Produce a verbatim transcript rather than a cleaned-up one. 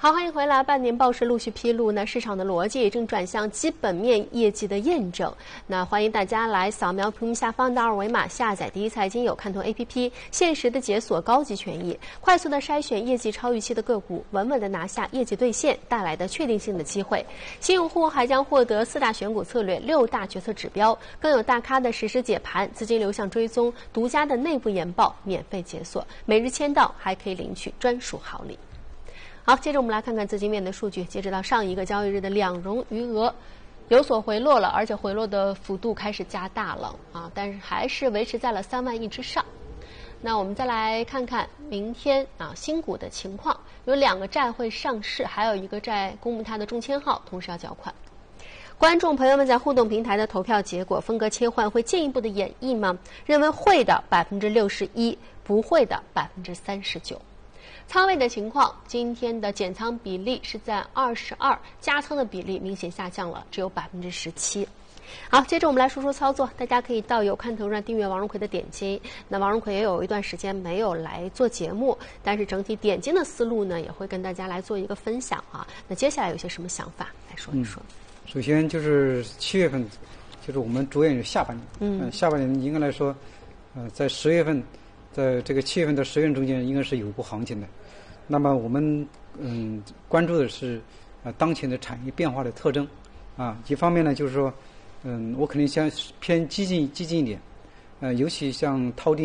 好，欢迎回来。半年报是陆续披露呢，市场的逻辑也正转向基本面业绩的验证。那欢迎大家来扫描屏幕下方的二维码，下载第一财经有看通 A P P， 限时的解锁高级权益，快速的筛选业绩超预期的个股，稳稳的拿下业绩兑现带来的确定性的机会。新用户还将获得四大选股策略、六大决策指标，更有大咖的实时解盘、资金流向追踪、独家的内部研报免费解锁，每日签到还可以领取专属好礼。好，接着我们来看看资金面的数据。截止到上一个交易日的两融余额有所回落了，而且回落的幅度开始加大了啊，但是还是维持在了三万亿之上。那我们再来看看明天啊新股的情况，有两个债会上市，还有一个债公布它的中签号，同时要缴款。观众朋友们在互动平台的投票结果，风格切换会进一步的演绎吗？认为会的百分之六十一，不会的百分之三十九。仓位的情况，今天的减仓比例是在二十二，加仓的比例明显下降了，只有百分之十七。好，接着我们来说说操作，大家可以到有看头上订阅王荣奎的点金。那王荣奎也有一段时间没有来做节目，但是整体点金的思路呢，也会跟大家来做一个分享啊。那接下来有些什么想法来说一说？ 嗯、首先就是七月份，就是我们着眼于下半年。嗯、呃，下半年应该来说，呃，在十月份。在这个七月份到十月份中间，应该是有一波行情的。那么我们嗯关注的是啊、呃、当前的产业变化的特征啊。一方面呢，就是说嗯我肯定先偏激进激进一点，呃尤其像滔天